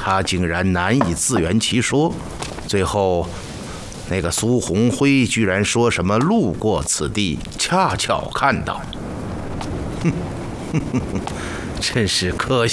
他竟然难以自圆其说。最后，那个苏红辉居然说什么路过此地，恰巧看到。真是可